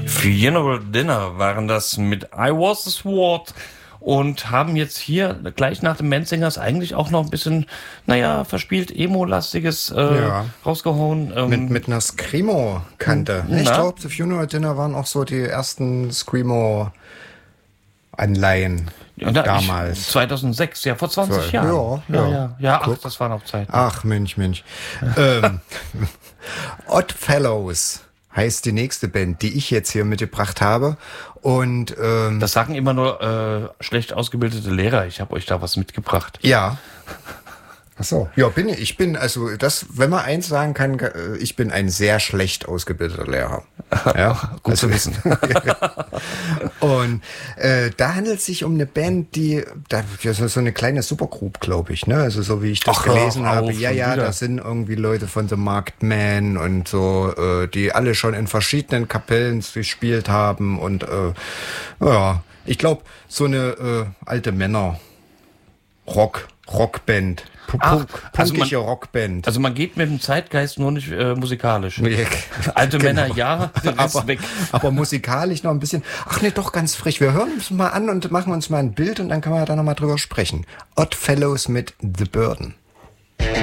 Funeral Dinner waren das mit I Was a Sword und haben jetzt hier gleich nach dem Menzingers eigentlich auch noch ein bisschen, verspielt Emo-lastiges rausgehauen. Mit einer Screamo-Kante. Ich glaube, The Funeral Dinner waren auch so die ersten Screamo-Anleihen. Damals. 2006, ja, vor 20 Jahren. Ja, ach, das war noch Zeit. Ach, Mensch. Odd Fellows heißt die nächste Band, die ich jetzt hier mitgebracht habe. Und das sagen immer nur schlecht ausgebildete Lehrer. Ich habe euch da was mitgebracht. Ja. Ach so. Ja, also das, wenn man eins sagen kann, ich bin ein sehr schlecht ausgebildeter Lehrer. Ja, gut zu wissen. Und da handelt es sich um eine Band, das ist so eine kleine Supergroup, glaube ich, ne? Also so wie ich das gelesen habe. Ja, da sind irgendwie Leute von The Marked Man und so, die alle schon in verschiedenen Kapellen gespielt haben und ich glaube, so eine alte Männer Rockband. Punkige Rockband. Also man geht mit dem Zeitgeist nur nicht musikalisch. Alte Männer, ja, der Rest weg. Aber musikalisch noch ein bisschen. Ach nee, doch ganz frisch. Wir hören uns mal an und machen uns mal ein Bild und dann kann man da nochmal drüber sprechen. Odd Fellows mit The Burden.